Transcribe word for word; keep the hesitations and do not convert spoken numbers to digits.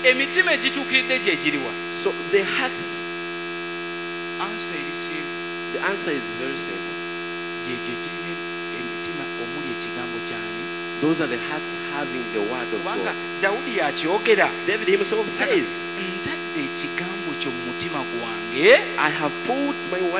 emitima egituukiridde gye giriwa? So the hearts, Answer eri simple. the answer is very simple. Gye gye girina emitima omuli ekigambo kyani? Those are the hearts having the word of Kubanga God. Dawudi yakyogera. David himself says, Ntadde ekigambo kyo mu mutima gwange. I have put my word